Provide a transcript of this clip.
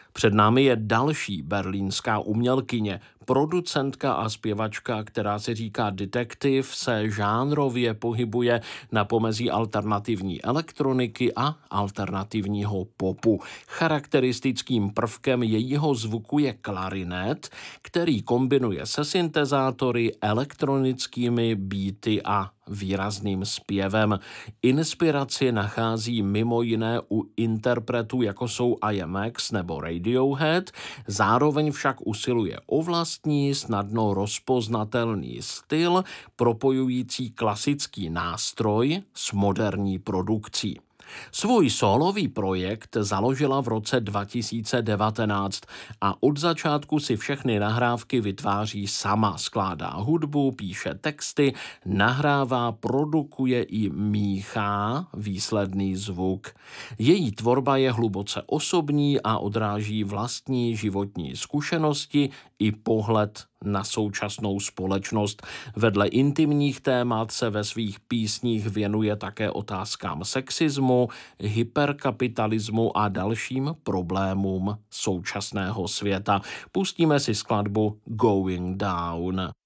Před námi je další berlínská umělkyně, producentka a zpěvačka, která si říká Detective, se žánrově pohybuje na pomezí alternativní elektroniky a alternativního popu. Charakteristickým prvkem jejího zvuku je klarinet, který kombinuje se syntezátory, elektronickými beaty a výrazným zpěvem. Inspiraci nachází mimo jiné u interpretů, jako jsou IMX nebo Radiohead, zároveň však usiluje o vlastní, snadno rozpoznatelný styl, propojující klasický nástroj s moderní produkcí. Svůj sólový projekt založila v roce 2019 a od začátku si všechny nahrávky vytváří sama. Skládá hudbu, píše texty, nahrává, produkuje i míchá výsledný zvuk. Její tvorba je hluboce osobní a odráží vlastní životní zkušenosti i pohled na současnou společnost. Vedle intimních témat se ve svých písních věnuje také otázkám sexismu, hyperkapitalismu a dalším problémům současného světa. Pustíme si skladbu Going Down.